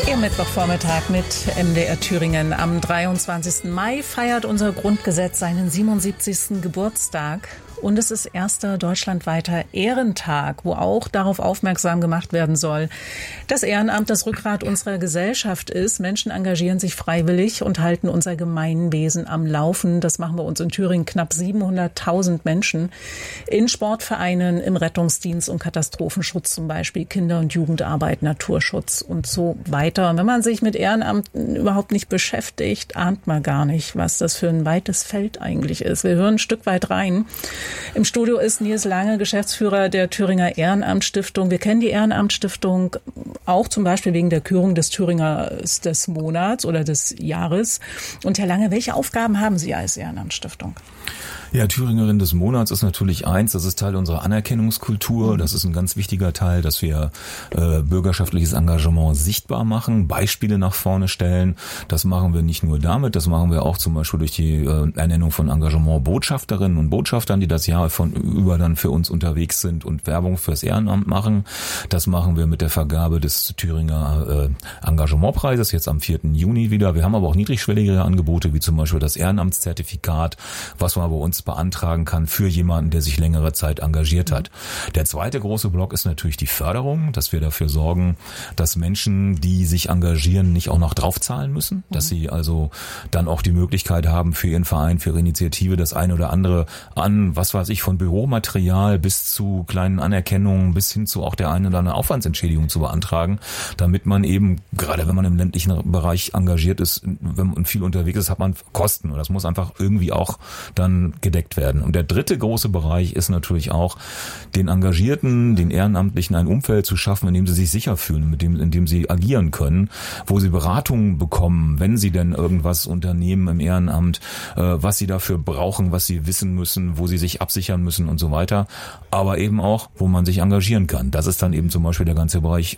Ihr Mittwochvormittag mit MDR Thüringen. Am 23. Mai feiert unser Grundgesetz seinen 77. Geburtstag. Und es ist erster deutschlandweiter Ehrentag, wo auch darauf aufmerksam gemacht werden soll, dass Ehrenamt das Rückgrat unserer Gesellschaft ist. Menschen engagieren sich freiwillig und halten unser Gemeinwesen am Laufen. Das machen bei uns in Thüringen knapp 700.000 Menschen in Sportvereinen, im Rettungsdienst und Katastrophenschutz, zum Beispiel Kinder- und Jugendarbeit, Naturschutz und so weiter. Und wenn man sich mit Ehrenamt überhaupt nicht beschäftigt, ahnt man gar nicht, was das für ein weites Feld eigentlich ist. Wir hören ein Stück weit rein. Im Studio ist Nils Lange, Geschäftsführer der Thüringer Ehrenamtsstiftung. Wir kennen die Ehrenamtsstiftung auch zum Beispiel wegen der Kürung des Thüringers des Monats oder des Jahres. Und Herr Lange, welche Aufgaben haben Sie als Ehrenamtsstiftung? Ja, Thüringerin des Monats ist natürlich eins, das ist Teil unserer Anerkennungskultur. Das ist ein ganz wichtiger Teil, dass wir bürgerschaftliches Engagement sichtbar machen, Beispiele nach vorne stellen. Das machen wir nicht nur damit, das machen wir auch zum Beispiel durch die Ernennung von Engagement-Botschafterinnen und Botschaftern, die das Jahr über dann für uns unterwegs sind und Werbung fürs Ehrenamt machen. Das machen wir mit der Vergabe des Thüringer Engagementpreises jetzt am 4. Juni wieder. Wir haben aber auch niedrigschwelligere Angebote, wie zum Beispiel das Ehrenamtszertifikat, was man bei uns beantragen kann für jemanden, der sich längere Zeit engagiert hat. Der zweite große Block ist natürlich die Förderung, dass wir dafür sorgen, dass Menschen, die sich engagieren, nicht auch noch draufzahlen müssen, dass sie also dann auch die Möglichkeit haben, für ihren Verein, für ihre Initiative das eine oder andere an, was weiß ich, von Büromaterial bis zu kleinen Anerkennungen bis hin zu auch der eine oder andere Aufwandsentschädigung zu beantragen, damit man eben, gerade wenn man im ländlichen Bereich engagiert ist, wenn man viel unterwegs ist, hat man Kosten und das muss einfach irgendwie auch dann gedeckt werden. Und der dritte große Bereich ist natürlich auch, den Engagierten, den Ehrenamtlichen ein Umfeld zu schaffen, in dem sie sich sicher fühlen, in dem sie agieren können, wo sie Beratungen bekommen, wenn sie denn irgendwas unternehmen im Ehrenamt, was sie dafür brauchen, was sie wissen müssen, wo sie sich absichern müssen und so weiter, aber eben auch, wo man sich engagieren kann. Das ist dann eben zum Beispiel der ganze Bereich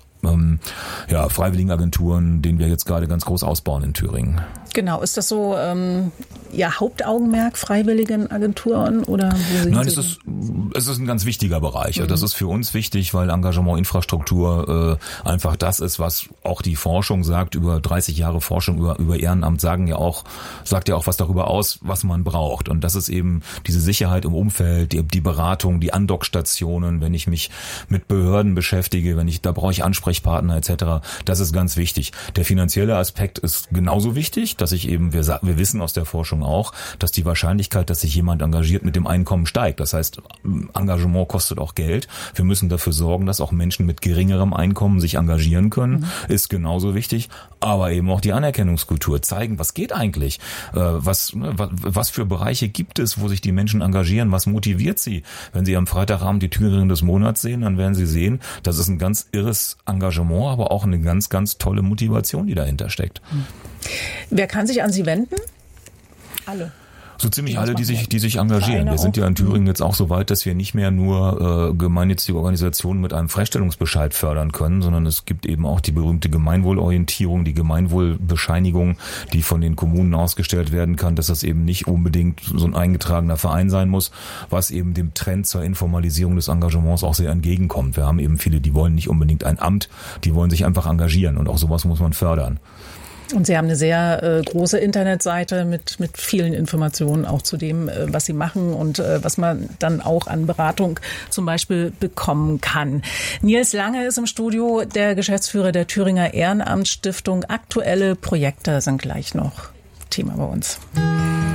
Freiwilligenagenturen, den wir jetzt gerade ganz groß ausbauen in Thüringen. Genau, ist das so Ihr Hauptaugenmerk, Freiwilligenagenturen oder wo sehen Nein, Sie es ist ein ganz wichtiger Bereich. Das ist für uns wichtig, weil Engagementinfrastruktur einfach das ist, was auch die Forschung sagt. Über 30 Jahre Forschung über Ehrenamt sagt ja auch was darüber aus, was man braucht. Und das ist eben diese Sicherheit im Umfeld, die Beratung, die Andockstationen, wenn ich mich mit Behörden beschäftige, da brauche ich Ansprechpartner etc. Das ist ganz wichtig. Der finanzielle Aspekt ist genauso wichtig, dass wir wissen aus der Forschung auch, dass die Wahrscheinlichkeit, dass sich jemand engagiert, mit dem Einkommen steigt. Das heißt, Engagement kostet auch Geld. Wir müssen dafür sorgen, dass auch Menschen mit geringerem Einkommen sich engagieren können, ist genauso wichtig. Aber eben auch die Anerkennungskultur zeigen, was geht eigentlich? Was für Bereiche gibt es, wo sich die Menschen engagieren? Was motiviert sie? Wenn sie am Freitagabend die Thüringerin des Monats sehen, dann werden sie sehen, das ist ein ganz irres Engagement, aber auch eine ganz, ganz tolle Motivation, die dahinter steckt. Wer kann sich an Sie wenden? Alle. So ziemlich alle, die sich engagieren. Wir sind ja in Thüringen jetzt auch so weit, dass wir nicht mehr nur gemeinnützige Organisationen mit einem Freistellungsbescheid fördern können, sondern es gibt eben auch die berühmte Gemeinwohlorientierung, die Gemeinwohlbescheinigung, die von den Kommunen ausgestellt werden kann, dass das eben nicht unbedingt so ein eingetragener Verein sein muss, was eben dem Trend zur Informalisierung des Engagements auch sehr entgegenkommt. Wir haben eben viele, die wollen nicht unbedingt ein Amt, die wollen sich einfach engagieren und auch sowas muss man fördern. Und Sie haben eine sehr große Internetseite mit vielen Informationen auch zu dem, was Sie machen und was man dann auch an Beratung zum Beispiel bekommen kann. Nils Lange ist im Studio, der Geschäftsführer der Thüringer Ehrenamtsstiftung. Aktuelle Projekte sind gleich noch Thema bei uns.